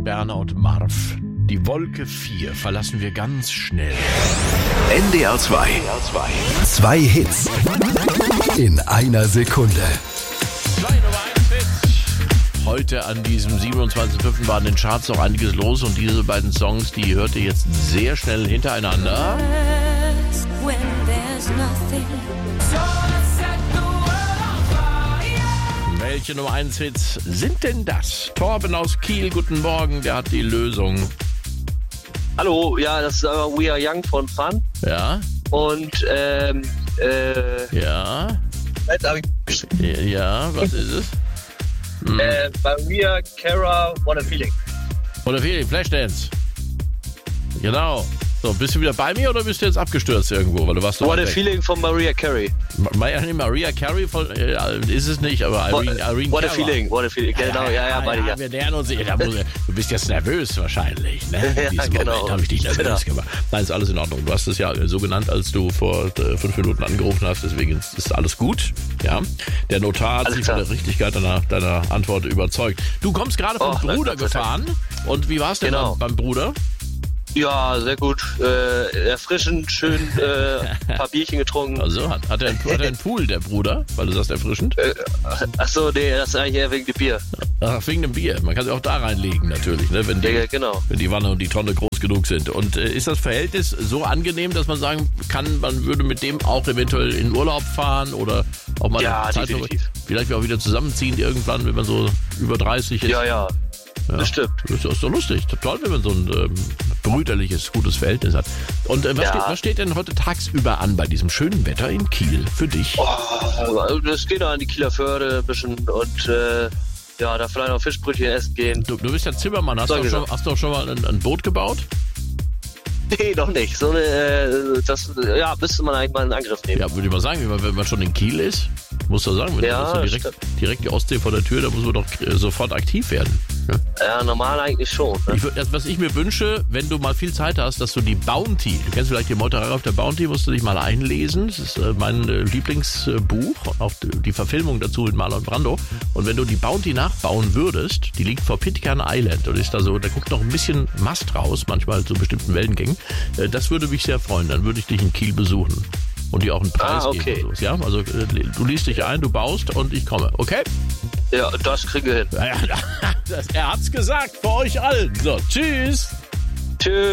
Berner und Marv. Die Wolke 4 verlassen wir ganz schnell. NDR 2. Zwei Hits in einer Sekunde. Heute an diesem 27.05. war in den Charts noch einiges los und diese beiden Songs, die hört ihr jetzt sehr schnell hintereinander. Welche Nummer 1 Hits sind denn das? Torben aus Kiel, guten Morgen, der hat die Lösung. Hallo, ja, das ist We Are Young von Fun. Ja. Und, Ja. Ja, was ist es? Maria Carey, What a Feeling. Oder Feeling, Flashdance. Genau. So, bist du wieder bei mir oder bist du jetzt abgestürzt irgendwo? Weil du warst What a Feeling von Maria Carey. Maria Carey ist es nicht, aber Irene What a Cara. Feeling, genau, ja, beide, ja. Wir nähern uns. Du bist jetzt nervös wahrscheinlich, ne? Ja, In diesem genau. Moment habe ich dich nervös gemacht. Nein, ist alles in Ordnung. Du hast es ja so genannt, als du vor 5 Minuten angerufen hast, deswegen ist alles gut. Ja. Der Notar hat sich von der Richtigkeit deiner Antwort überzeugt. Du kommst gerade vom Bruder gefahren. Und wie war es denn beim Bruder? Ja, sehr gut. Erfrischend, schön ein paar Bierchen getrunken. Also hat er einen Pool, der Bruder? Weil du sagst erfrischend? Achso, nee, das ist eigentlich eher wegen dem Bier. Ach, wegen dem Bier. Man kann sie auch da reinlegen natürlich, ne? Wenn die Wanne und die Tonne groß genug sind. Und ist das Verhältnis so angenehm, dass man sagen kann, man würde mit dem auch eventuell in Urlaub fahren oder auch mal definitiv. Vielleicht auch wieder zusammenziehen irgendwann, wenn man so über 30 ist? Ja. Das stimmt. Das ist doch lustig. Toll, wenn man so ein brüderliches, gutes Verhältnis hat. Und was steht denn heute tagsüber an bei diesem schönen Wetter in Kiel für dich? Das geht an die Kieler Förde ein bisschen und da vielleicht noch Fischbrötchen essen gehen. Du bist ja Zimmermann. Hast du auch schon mal ein Boot gebaut? Nee, noch nicht. Das müsste man eigentlich mal in Angriff nehmen. Ja, würde ich mal sagen, wenn man schon in Kiel ist, muss man sagen, direkt die Ostsee vor der Tür, da muss man doch sofort aktiv werden. Ja, normal eigentlich schon. Ne? Was ich mir wünsche, wenn du mal viel Zeit hast, dass du die Bounty, du kennst vielleicht die Meuterei auf der Bounty, musst du dich mal einlesen. Das ist mein Lieblingsbuch, auch die Verfilmung dazu mit Marlon Brando. Und wenn du die Bounty nachbauen würdest, die liegt vor Pitcairn Island und ist da guckt noch ein bisschen Mast raus, manchmal zu bestimmten Wellengängen. Das würde mich sehr freuen, dann würde ich dich in Kiel besuchen. Und dir auch einen Preis geben. Und so. Ja? Also du liest dich ein, du baust und ich komme, okay? Ja, das kriegen wir hin. Er hat's gesagt, für euch allen. So, tschüss. Tschüss.